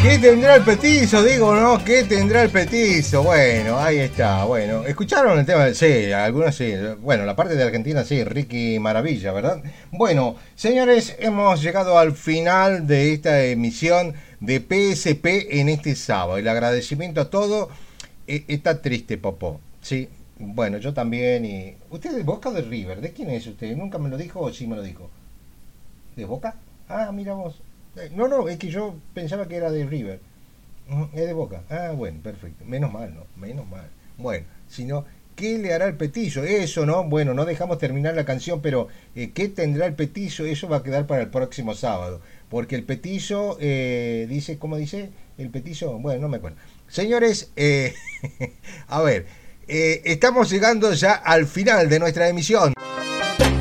¿Qué tendrá el petizo? Digo, ¿no? ¿Qué tendrá el petizo? Bueno, ahí está. Bueno, ¿escucharon el tema? Sí, algunos sí. Bueno, la parte de Argentina sí, Ricky Maravilla, ¿verdad? Bueno, señores, hemos llegado al final de esta emisión de PSP en este sábado. El agradecimiento a todo. Está triste, Popó. Sí, bueno, yo también. Y... ¿Usted es de Boca o de River? ¿De quién es usted? ¿Nunca me lo dijo o sí me lo dijo? ¿De Boca? Ah, mira vos. No, no, es que yo pensaba que era de River. Es de Boca. Ah, bueno, perfecto. Menos mal, ¿no? Menos mal. Bueno, si no, ¿qué le hará el petizo? Eso, ¿no? Bueno, no dejamos terminar la canción, pero ¿qué tendrá el petizo? Eso va a quedar para el próximo sábado. Porque el petizo dice, ¿cómo dice? El petizo, bueno, no me acuerdo. Señores, a ver, estamos llegando ya al final de nuestra emisión.